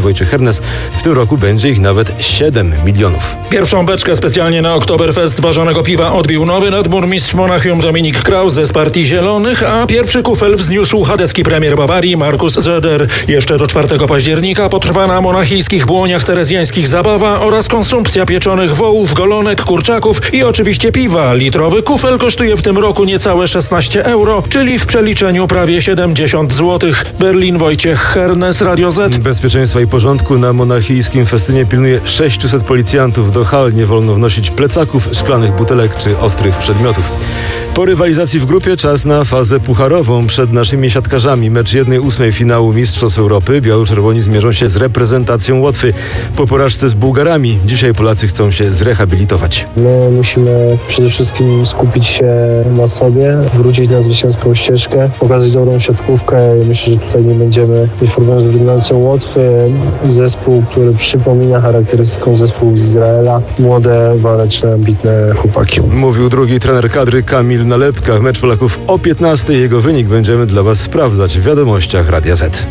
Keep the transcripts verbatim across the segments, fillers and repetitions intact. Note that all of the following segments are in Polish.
Wojciech Hernes. W tym roku będzie ich nawet siedem milionów. Pierwszą beczkę specjalnie na Oktoberfest ważonego piwa odbił nowy nadburmistrz Monachium Dominik Krause z Partii Zielonych, a pierwszy kufel wzniósł chadecki premier Bawarii Markus Söder. Jeszcze do czwartego października potrwa na monachijskich błoniach terezjańskich zabawa oraz konsumpcja pieczonych wołów, golonek, kurczaków i oczywiście piwa. Litrowy kufel kosztuje w tym roku niecałe szesnaście euro, czyli w przeliczeniu prawie siedemdziesiąt złotych. Berlin, Wojciech Hernes, Radio Z. Bezpieczeństwa i porządku na monachijskim festynie pilnuje sześciuset policjantów. Do hal nie wolno wnosić plecaków, szklanych butelek czy ostrych przedmiotów. Po rywalizacji w grupie czas na fazę pucharową. Przed naszymi siatkarzami mecz jednej ósmej finału Mistrzostw Europy. Biało-czerwoni zmierzą się z reprezentacją Łotwy. Po porażce z Bułgarami dzisiaj Polacy chcą się zrehabilitować. My musimy przede wszystkim skupić się na sobie, wrócić na zwycięską ścieżkę, pokazać dobrą siatkówkę. Myślę, że tutaj nie będziemy mieć problemu z reprezentacją Łotwy. Zespół, który przypomina charakterystyką zespołu z Izraela. Młode, waleczne, ambitne chłopaki. Mówił drugi trener kadry Kamil Nalepka. Mecz Polaków o piętnastej. Jego wynik będziemy dla Was sprawdzać w wiadomościach Radia Z.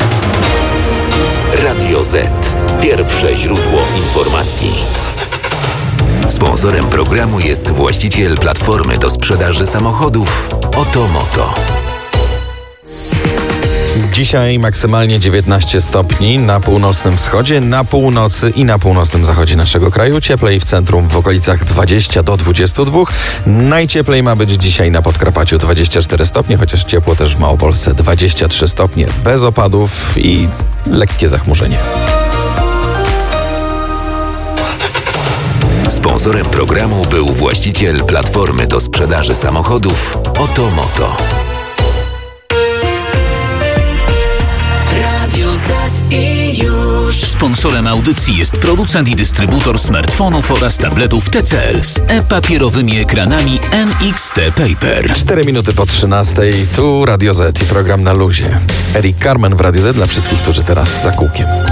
Radio Z. Pierwsze źródło informacji. Sponsorem programu jest właściciel platformy do sprzedaży samochodów Otomoto. Dzisiaj maksymalnie dziewiętnaście stopni na północnym wschodzie, na północy i na północnym zachodzie naszego kraju. Cieplej w centrum w okolicach dwadzieścia do dwudziestu dwóch. Najcieplej ma być dzisiaj na Podkarpaciu dwadzieścia cztery stopnie, chociaż ciepło też w Małopolsce dwadzieścia trzy stopnie, bez opadów i lekkie zachmurzenie. Sponsorem programu był właściciel platformy do sprzedaży samochodów Otomoto. Sponsorem audycji jest producent i dystrybutor smartfonów oraz tabletów T C L z e-papierowymi ekranami N X T Paper. cztery minuty po trzynastej, tu Radio Z i program Na Luzie. Erik Carmen w Radio Z dla wszystkich, którzy teraz za kółkiem.